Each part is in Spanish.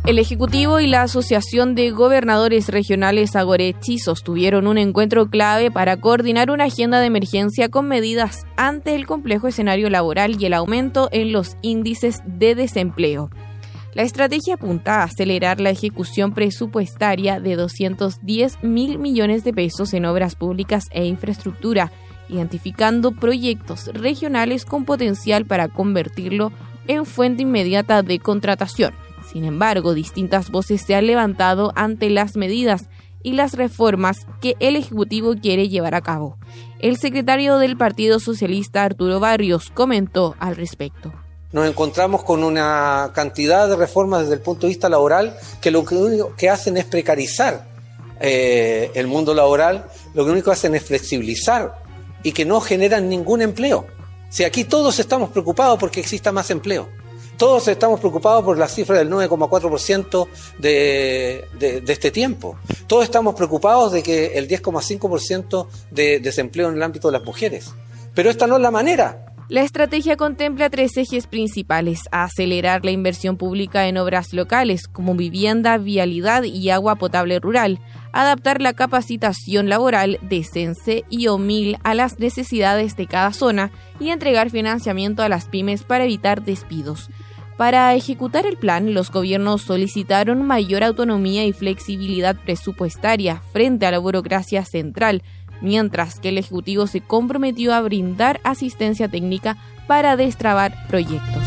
El Ejecutivo y la Asociación de Gobernadores Regionales Agorechi sostuvieron un encuentro clave para coordinar una agenda de emergencia con medidas ante el complejo escenario laboral y el aumento en los índices de desempleo. La estrategia apunta a acelerar la ejecución presupuestaria de 210.000 millones de pesos en obras públicas e infraestructura, identificando proyectos regionales con potencial para convertirlo en fuente inmediata de contratación. Sin embargo, distintas voces se han levantado ante las medidas y las reformas que el Ejecutivo quiere llevar a cabo. El secretario del Partido Socialista, Arturo Barrios, comentó al respecto. Nos encontramos con una cantidad de reformas desde el punto de vista laboral que lo único que hacen es precarizar el mundo laboral, lo que único que hacen es flexibilizar y que no generan ningún empleo. Si aquí todos estamos preocupados porque exista más empleo. Todos estamos preocupados por la cifra del 9,4% de este tiempo. Todos estamos preocupados de que el 10,5% de desempleo en el ámbito de las mujeres. Pero esta no es la manera. La estrategia contempla 3 ejes principales: acelerar la inversión pública en obras locales como vivienda, vialidad y agua potable rural, adaptar la capacitación laboral de CENSE y OMIL a las necesidades de cada zona y entregar financiamiento a las pymes para evitar despidos. Para ejecutar el plan, los gobiernos solicitaron mayor autonomía y flexibilidad presupuestaria frente a la burocracia central, mientras que el Ejecutivo se comprometió a brindar asistencia técnica para destrabar proyectos.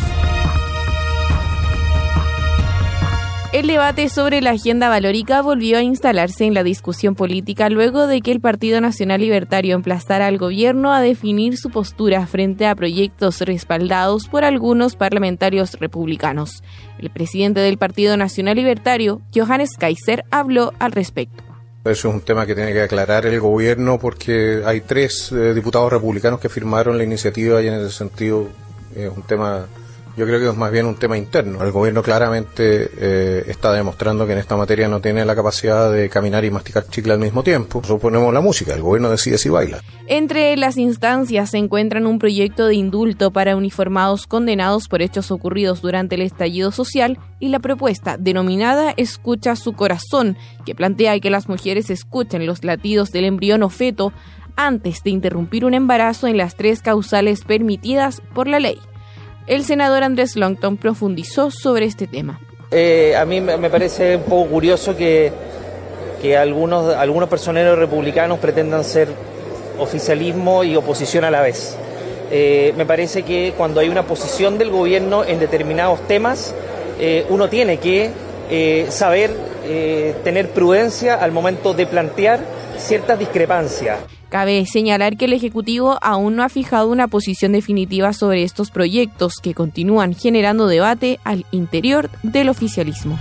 El debate sobre la agenda valórica volvió a instalarse en la discusión política luego de que el Partido Nacional Libertario emplazara al gobierno a definir su postura frente a proyectos respaldados por algunos parlamentarios republicanos. El presidente del Partido Nacional Libertario, Johannes Kaiser, habló al respecto. Eso es un tema que tiene que aclarar el gobierno porque hay 3 diputados republicanos que firmaron la iniciativa y en ese sentido es un tema, yo creo que es más bien un tema interno. El gobierno claramente está demostrando que en esta materia no tiene la capacidad de caminar y masticar chicle al mismo tiempo. Nosotros ponemos la música, el gobierno decide si baila. Entre las instancias se encuentran un proyecto de indulto para uniformados condenados por hechos ocurridos durante el estallido social y la propuesta denominada Escucha su corazón, que plantea que las mujeres escuchen los latidos del embrión o feto antes de interrumpir un embarazo en las 3 causales permitidas por la ley. El senador Andrés Longton profundizó sobre este tema. A mí me parece un poco curioso que algunos personeros republicanos pretendan ser oficialismo y oposición a la vez. Me parece que cuando hay una posición del gobierno en determinados temas, uno tiene que saber tener prudencia al momento de plantear ciertas discrepancias. Cabe señalar que el Ejecutivo aún no ha fijado una posición definitiva sobre estos proyectos que continúan generando debate al interior del oficialismo.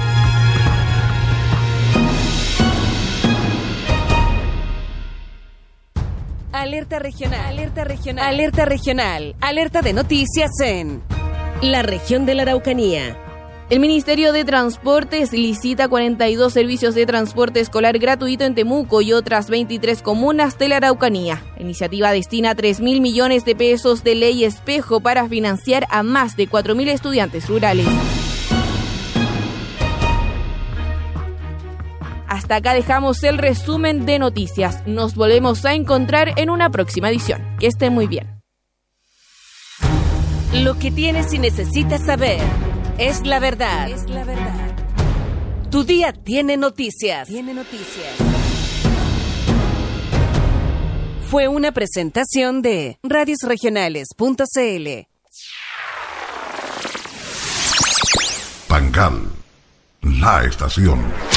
Alerta regional, alerta regional, alerta regional, alerta de noticias en la región de la Araucanía. El Ministerio de Transportes licita 42 servicios de transporte escolar gratuito en Temuco y otras 23 comunas de la Araucanía. La iniciativa destina 3.000 millones de pesos de ley espejo para financiar a más de 4.000 estudiantes rurales. Hasta acá dejamos el resumen de noticias. Nos volvemos a encontrar en una próxima edición. Que estén muy bien. Lo que tienes y necesitas saber es la verdad. Es la verdad. Tu día tiene noticias. Tiene noticias. Fue una presentación de radiosregionales.cl. Pangal, la estación.